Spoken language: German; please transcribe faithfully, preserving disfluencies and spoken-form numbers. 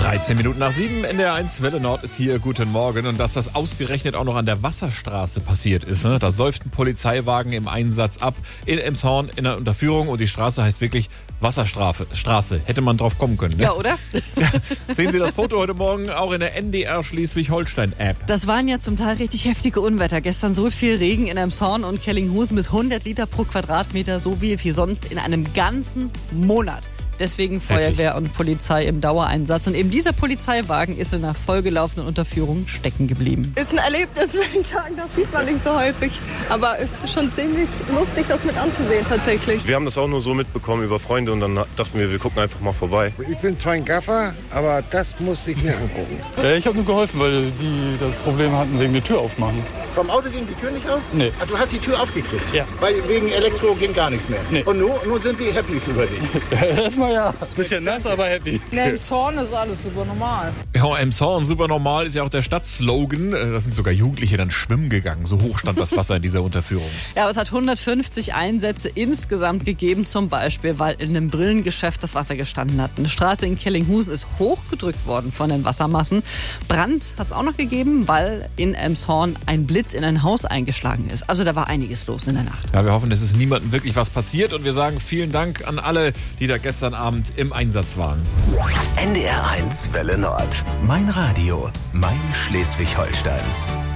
dreizehn Minuten nach sieben, N D R eins Welle Nord ist hier. Guten Morgen. Und dass das ausgerechnet auch noch an der Wasserstraße passiert ist. Ne? Da säuft ein Polizeiwagen im Einsatz ab in Elmshorn in der Unterführung. Und die Straße heißt wirklich Wasserstraße. Straße. Hätte man drauf kommen können. Ne? Ja, oder? Ja. Sehen Sie das Foto heute Morgen auch in der N D R Schleswig-Holstein-App. Das waren ja zum Teil richtig heftige Unwetter. Gestern so viel Regen in Elmshorn und Kellinghusen bis hundert Liter pro Quadratmeter. So viel wie sonst in einem ganzen Monat. Deswegen Feuerwehr und Polizei im Dauereinsatz. Und eben dieser Polizeiwagen ist in einer vollgelaufenen Unterführung stecken geblieben. Ist ein Erlebnis, würde ich sagen. Das sieht man nicht so häufig. Aber es ist schon ziemlich lustig, das mit anzusehen tatsächlich. Wir haben das auch nur so mitbekommen über Freunde und dann dachten wir, wir gucken einfach mal vorbei. Ich bin zwar ein Gaffer, aber das musste ich mir angucken. Äh, ich habe nur geholfen, weil die das Problem hatten wegen der Tür aufmachen. Vom Auto ging die Tür nicht auf? Nee. Ach, du hast die Tür aufgekriegt? Ja. Weil wegen Elektro ging gar nichts mehr? Nee. Und nun, nun sind sie happy über dich? Erstmal ja. Bisschen nass, aber happy. In Elmshorn ist alles super normal. Ja, Elmshorn, super normal, ist ja auch der Stadtslogan. Da sind sogar Jugendliche dann schwimmen gegangen. So hoch stand das Wasser in dieser Unterführung. Ja, aber es hat hundertfünfzig Einsätze insgesamt gegeben. Zum Beispiel, weil in einem Brillengeschäft das Wasser gestanden hat. Eine Straße in Kellinghusen ist hochgedrückt worden von den Wassermassen. Brand hat es auch noch gegeben, weil in Elmshorn ein Blitz in ein Haus eingeschlagen ist. Also da war einiges los in der Nacht. Ja, wir hoffen, dass es niemandem wirklich was passiert. Und wir sagen vielen Dank an alle, die da gestern Abend im Einsatz waren. N D R eins Welle Nord. Mein Radio, mein Schleswig-Holstein.